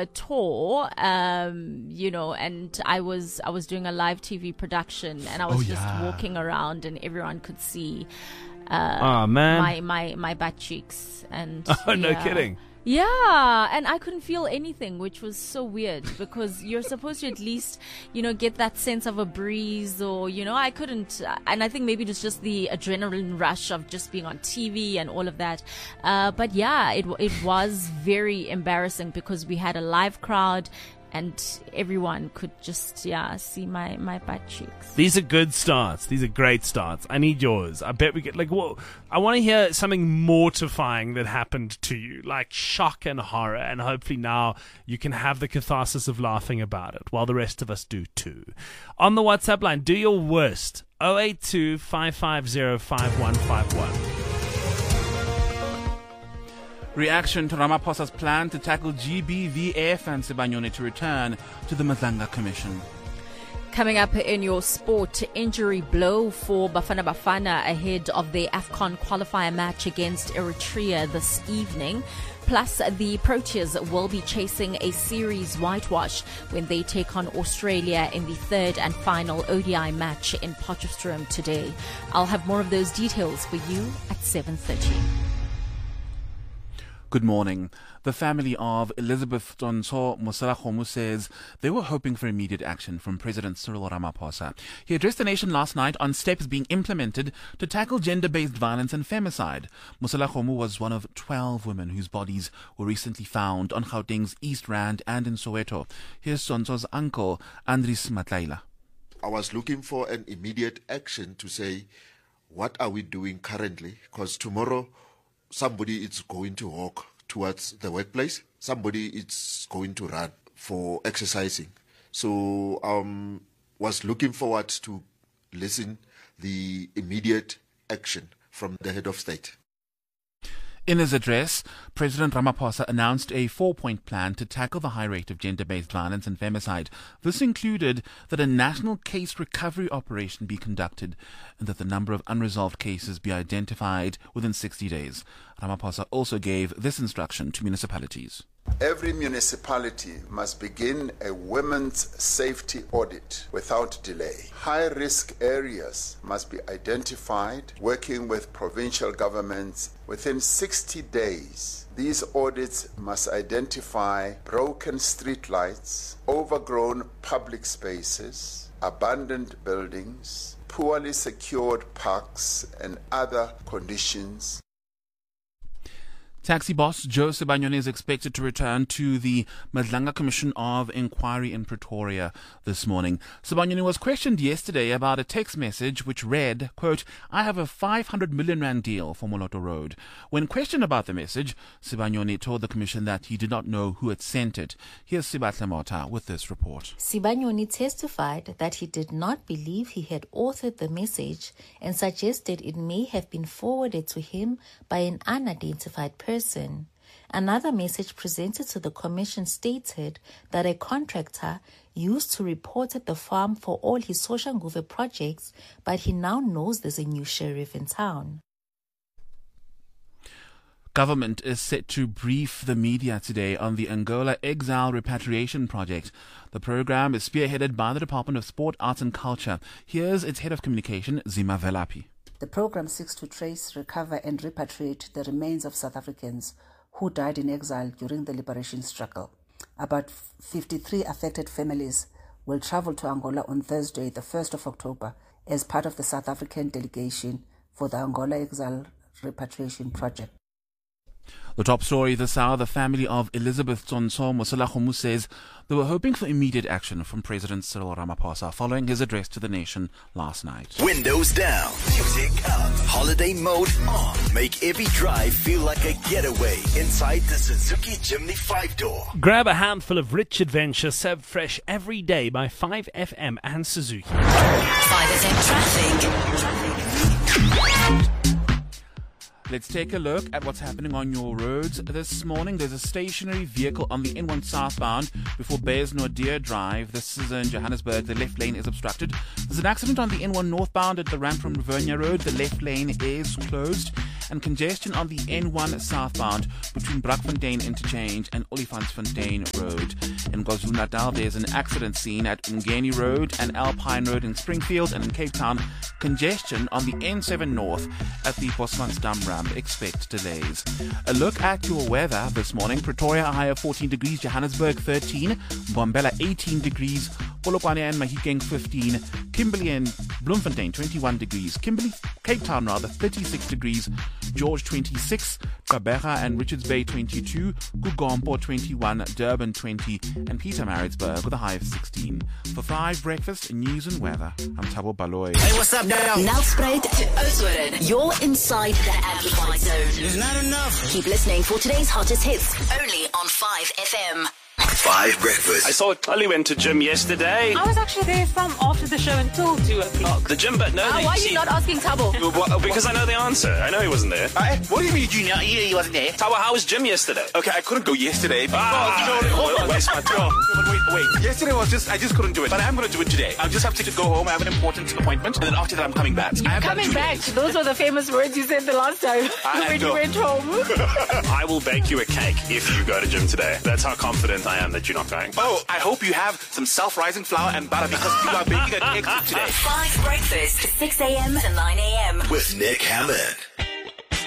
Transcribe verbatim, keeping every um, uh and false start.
uh, tour, um, you know, and I was I was doing a live T V production, and I was Oh, just yeah. walking around, and everyone could see uh, oh, man. my my my butt cheeks, and Oh, no yeah. kidding. Yeah, and I couldn't feel anything, which was so weird because you're supposed to at least, you know, get that sense of a breeze, or, you know, I couldn't. And I think maybe it was just the adrenaline rush of just being on T V and all of that. Uh, but yeah, it it was very embarrassing because we had a live crowd and everyone could just, yeah, see my, my butt cheeks. These are good starts. These are great starts. I need yours. I bet we get, like, well, I want to hear something mortifying that happened to you, like shock and horror, and hopefully now you can have the catharsis of laughing about it, while the rest of us do too. On the WhatsApp line, do your worst. oh eight two, five five zero, five one five one. Reaction to Ramaphosa's plan to tackle G B V F and Sibanyoni to return to the Madlanga Commission. Coming up in your sport, injury blow for Bafana Bafana ahead of their AFCON qualifier match against Eritrea this evening. Plus, the Proteas will be chasing a series whitewash when they take on Australia in the third and final O D I match in Potchefstroom today. I'll have more of those details for you at seven thirty. Good morning. The family of Elizabeth Tonso Moselakgomo says they were hoping for immediate action from President Cyril Ramaphosa. He addressed the nation last night on steps being implemented to tackle gender-based violence and femicide. Moselakgomo was one of twelve women whose bodies were recently found on Gauteng's East Rand and in Soweto. Here's Tonso's uncle, Andries Matlaila. I was looking for an immediate action to say, what are we doing currently? Because tomorrow somebody is going to walk towards the workplace. Somebody is going to run for exercising. So I um, was looking forward to listen the immediate action from the head of state. In his address, President Ramaphosa announced a four-point plan to tackle the high rate of gender-based violence and femicide. This included that a national case recovery operation be conducted and that the number of unresolved cases be identified within sixty days. Ramaphosa also gave this instruction to municipalities. Every municipality must begin a women's safety audit without delay. High-risk areas must be identified, working with provincial governments within sixty days. These audits must identify broken streetlights, overgrown public spaces, abandoned buildings, poorly secured parks, and other conditions. Taxi boss Joe Sibanyoni is expected to return to the Madlanga Commission of Inquiry in Pretoria this morning. Sibanyoni was questioned yesterday about a text message which read, quote, "I have a five hundred million rand deal for Moloto Road." When questioned about the message, Sibanyoni told the commission that he did not know who had sent it. Here's Sibatle Mota with this report. Sibanyoni testified that he did not believe he had authored the message and suggested it may have been forwarded to him by an unidentified person. Person. Another message presented to the commission stated that a contractor used to report at the farm for all his Soshanguve projects, but he now knows there's a new sheriff in town. Government is set to brief the media today on the Angola Exile Repatriation Project. The program is spearheaded by the Department of Sport, Arts and Culture. Here's its head of communication, Zima Velapi. The program seeks to trace, recover and repatriate the remains of South Africans who died in exile during the liberation struggle. About fifty-three affected families will travel to Angola on Thursday, the first of October, as part of the South African delegation for the Angola Exile Repatriation Project. The top story this hour, the family of Elizabeth Tonso Moselakgomo says they were hoping for immediate action from President Cyril Ramaphosa following his address to the nation last night. Windows down, music up, holiday mode on. Make every drive feel like a getaway inside the Suzuki Jimny five-door. Grab a handful of rich adventure served fresh every day by five F M and Suzuki. five F M traffic. Let's take a look at what's happening on your roads. This morning, there's a stationary vehicle on the N one southbound before Bayers Nordier Drive. This is in Johannesburg. The left lane is obstructed. There's an accident on the N one northbound at the ramp from Rivernia Road. The left lane is closed. and congestion on the N one southbound between Brakfontein Interchange and Olifantsfontein Road. In KwaZulu-Natal, there's an accident scene at Umgeni Road and Alpine Road in Springfield, and in Cape Town, congestion on the N seven North at the Bosmansdam ramp. Expect delays. A look at your weather this morning. Pretoria, a high of fourteen degrees, Johannesburg thirteen, Mbombela eighteen degrees, Polokwane and Mahikeng fifteen, Kimberley and Bloemfontein twenty-one degrees, Kimberley, Cape Town rather thirty-six degrees, George twenty-six, Gqeberha and Richards Bay twenty-two, Kugompo twenty-one, Durban twenty, and Pietermaritzburg with a high of sixteen. For five Breakfast, News and Weather, I'm Thabo Baloyi. Hey, what's up now? Nelspruit to Oudtshoorn. You're inside the Amplified Zone. It's not enough. Keep listening for today's hottest hits, only on five F M. Five Breakfast. I saw Tully went to gym yesterday. I was actually there from after the show until two o'clock. The gym, but no. Uh, they- why are see- you not asking Thabo? Well, because I know the answer. I know he wasn't there. I, what do you mean you know he, he wasn't there? Tawa, how was gym yesterday? Okay, I couldn't go yesterday because Ah, no, no, hold hold on, on, waste my time. No, but wait, wait. Yesterday was just I just couldn't do it, but I'm going to do it today. I'll just have to go home. I have an important appointment, and then after that I'm coming back. I have done Coming two back, days. those were the famous words you said the last time I when you know. went home. I will bake you a cake if you go to gym today. That's how confident I am that you're not going. Oh, I hope you have some self-rising flour and butter because people are baking a cake today. Five Breakfast, six a.m. to nine a.m. With Nick Hammond.